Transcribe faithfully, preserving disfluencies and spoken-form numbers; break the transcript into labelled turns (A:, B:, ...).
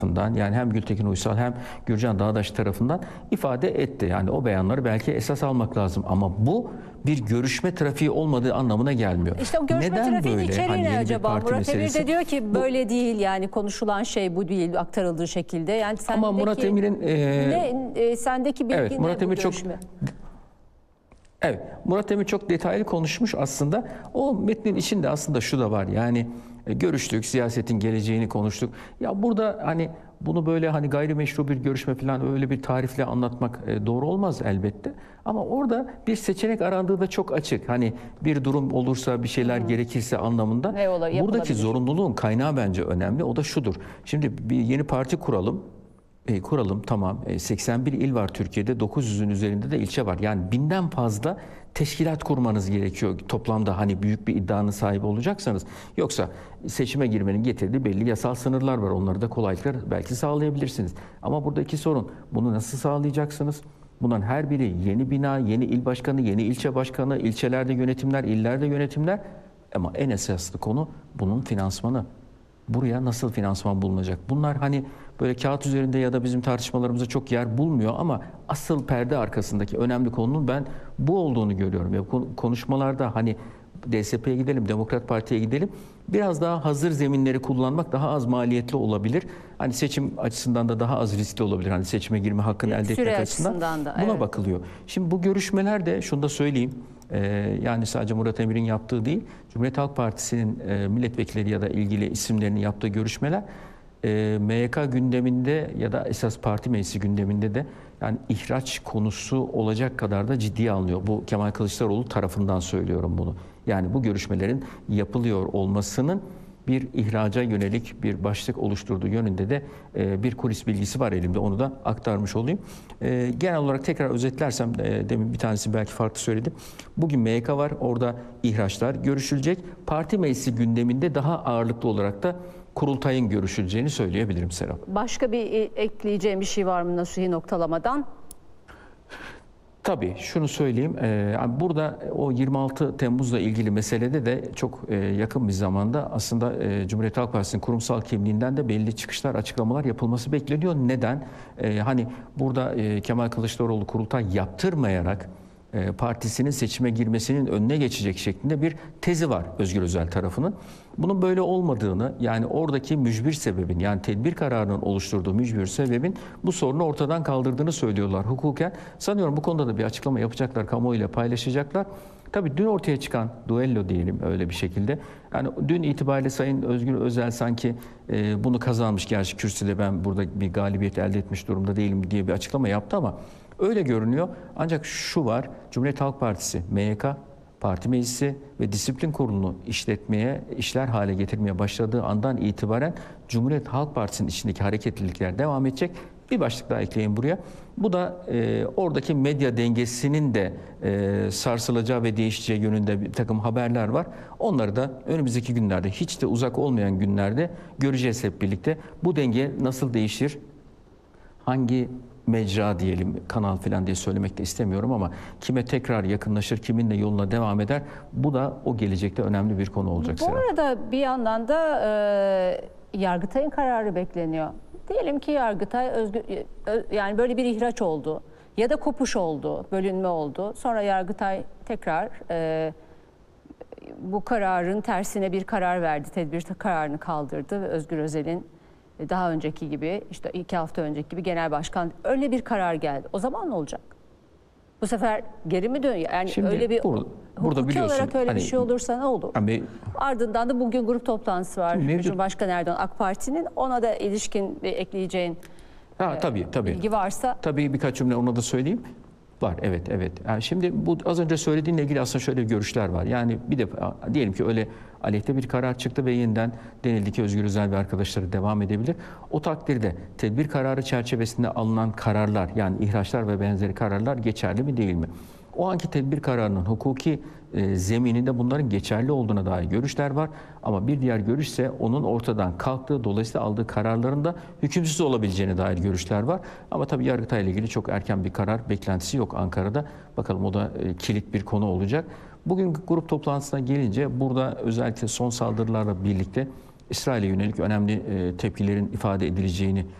A: tarafından, yani hem Gültekin Uysal hem Gürcan Dağdaş tarafından ifade etti. Yani o beyanları belki esas almak lazım ama bu bir görüşme trafiği olmadığı anlamına gelmiyor.
B: İşte o görüşme
A: Neden
B: trafiğinin
A: böyle?
B: içeriği
A: Hani
B: ne
A: yeni bir
B: acaba?
A: parti
B: Murat Emir
A: meselesi.
B: de diyor ki böyle değil, yani konuşulan şey bu değil aktarıldığı şekilde. Yani sendeki,
A: Ama Murat Emir'in e,
B: ne, e, sendeki bilgi
A: evet,
B: ne
A: Murat
B: bu
A: Emir çok
B: görüşme?
A: Evet, Murat Emir çok detaylı konuşmuş aslında. O metnin içinde aslında şu da var. Yani e, görüştük, siyasetin geleceğini konuştuk. Ya burada hani bunu böyle hani gayrimeşru bir görüşme falan öyle bir tarifle anlatmak e, doğru olmaz elbette. Ama orada bir seçenek arandığı da çok açık. Hani bir durum olursa, bir şeyler
B: Hı.
A: gerekirse anlamında.
B: Ne ola-
A: Buradaki
B: yapılabilir?
A: zorunluluğun kaynağı bence önemli. O da şudur. Şimdi bir yeni parti kuralım. E, kuralım tamam. E, seksen bir il var Türkiye'de. dokuz yüzün üzerinde de ilçe var. Yani binden fazla teşkilat kurmanız gerekiyor toplamda, hani büyük bir iddianın sahibi olacaksanız. Yoksa seçime girmenin getirdiği belli yasal sınırlar var. Onları da kolaylıkla belki sağlayabilirsiniz. Ama buradaki sorun, bunu nasıl sağlayacaksınız? Bunların her biri yeni bina, yeni il başkanı, yeni ilçe başkanı, ilçelerde yönetimler, illerde yönetimler. Ama en esaslı konu bunun finansmanı. Buraya nasıl finansman bulunacak? Bunlar hani böyle kağıt üzerinde ya da bizim tartışmalarımızda çok yer bulmuyor ama asıl perde arkasındaki önemli konunun ben bu olduğunu görüyorum. Ya konuşmalarda hani D S P'ye gidelim, Demokrat Parti'ye gidelim. Biraz daha hazır zeminleri kullanmak daha az maliyetli olabilir. Hani seçim açısından da daha az riskli olabilir. Hani seçime girme hakkını elde
B: Süre
A: etmek
B: açısından
A: açısından
B: da,
A: buna
B: evet.
A: bakılıyor. Şimdi bu görüşmelerde şunu da söyleyeyim. Ee, yani sadece Murat Emir'in yaptığı değil, Cumhuriyet Halk Partisi'nin e, milletvekilleri ya da ilgili isimlerinin yaptığı görüşmeler e, M Y K gündeminde ya da esas parti meclisi gündeminde de yani ihraç konusu olacak kadar da ciddiye alınıyor. Bu Kemal Kılıçdaroğlu tarafından söylüyorum bunu. Yani bu görüşmelerin yapılıyor olmasının bir ihraca yönelik bir başlık oluşturduğu yönünde de e, bir kulis bilgisi var elimde. Onu da aktarmış olayım. E, genel olarak tekrar özetlersem, e, demin bir tanesi belki farklı söyledim. Bugün M Y K var, orada ihraçlar görüşülecek. Parti meclisi gündeminde daha ağırlıklı olarak da kurultayın görüşüleceğini söyleyebilirim Serap.
B: Başka bir ekleyeceğim bir şey var mı Nasuhi noktalamadan?
A: Tabii şunu söyleyeyim, e, burada o yirmi altı Temmuz'la ilgili meselede de çok e, yakın bir zamanda aslında e, Cumhuriyet Halk Partisi'nin kurumsal kimliğinden de belli çıkışlar, açıklamalar yapılması bekleniyor. Neden? E, hani burada e, Kemal Kılıçdaroğlu kurultay yaptırmayarak e, partisinin seçime girmesinin önüne geçecek şeklinde bir tezi var Özgür Özel tarafının. Bunun böyle olmadığını, yani oradaki mücbir sebebin, yani tedbir kararının oluşturduğu mücbir sebebin bu sorunu ortadan kaldırdığını söylüyorlar hukuken. Sanıyorum bu konuda da bir açıklama yapacaklar, kamuoyuyla paylaşacaklar. Tabii dün ortaya çıkan duello diyelim öyle bir şekilde. Yani dün itibariyle Sayın Özgür Özel sanki e, bunu kazanmış, gerçi kürsüde ben burada bir galibiyet elde etmiş durumda değilim diye bir açıklama yaptı ama öyle görünüyor. Ancak şu var, Cumhuriyet Halk Partisi, M Y K, Parti Meclisi ve Disiplin Kurulu'nu işletmeye, işler hale getirmeye başladığı andan itibaren Cumhuriyet Halk Partisi'nin içindeki hareketlilikler devam edecek. Bir başlık daha ekleyin buraya. Bu da e, oradaki medya dengesinin de e, sarsılacağı ve değişeceği yönünde bir takım haberler var. Onları da önümüzdeki günlerde, hiç de uzak olmayan günlerde göreceğiz hep birlikte. Bu denge nasıl değişir? Hangi mecra diyelim, kanal falan diye söylemek de istemiyorum ama kime tekrar yakınlaşır, kiminle yoluna devam eder, bu da o gelecekte önemli bir konu olacak.
B: Bu
A: Serap.
B: arada bir yandan da e, Yargıtay'ın kararı bekleniyor. Diyelim ki Yargıtay özgür, yani böyle bir ihraç oldu ya da kopuş oldu, bölünme oldu. Sonra Yargıtay tekrar e, bu kararın tersine bir karar verdi, tedbir kararını kaldırdı ve Özgür Özel'in daha önceki gibi, işte iki hafta önceki gibi genel başkan, öyle bir karar geldi. O zaman ne olacak? Bu sefer geri mi dönüyor? Yani
A: Şimdi
B: öyle bir
A: burada, burada biliyorsun,
B: olarak öyle
A: hani,
B: bir şey olursa ne olur?
A: Hani,
B: Ardından da bugün grup toplantısı var.
A: mevcut,
B: Cumhurbaşkanı Erdoğan AK Parti'nin, ona da ilişkin bir ekleyeceğin
A: ha, tabii, tabii.
B: bilgi varsa.
A: Tabii birkaç cümle ona da söyleyeyim. Var, evet, evet. Yani şimdi bu az önce söylediğinle ilgili aslında şöyle görüşler var. Yani bir de diyelim ki öyle aleyhte bir karar çıktı ve yeniden denildi ki Özgür Özel ve arkadaşları devam edebilir. O takdirde tedbir kararı çerçevesinde alınan kararlar, yani ihraçlar ve benzeri kararlar geçerli mi değil mi? O anki tedbir kararının hukuki e, zemininde bunların geçerli olduğuna dair görüşler var. Ama bir diğer görüş ise onun ortadan kalktığı, dolayısıyla aldığı kararların da hükümsüz olabileceğine dair görüşler var. Ama tabii Yargıtay ile ilgili çok erken bir karar beklentisi yok Ankara'da. Bakalım, o da e, kilit bir konu olacak. Bugün grup toplantısına gelince burada özellikle son saldırılarla birlikte İsrail'e yönelik önemli e, tepkilerin ifade edileceğini